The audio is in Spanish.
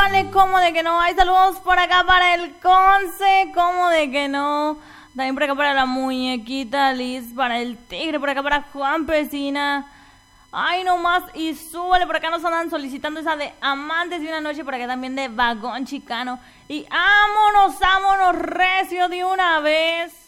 vale, ¿cómo de que no? Hay saludos por acá para el Conce, ¿cómo de que no? También por acá para la muñequita Liz, para el tigre, por acá para Juan Pesina. Ay, no más, y súbale, por acá nos andan solicitando esa de Amantes de una Noche, por acá también de Vagón Chicano. Y vámonos recio de una vez.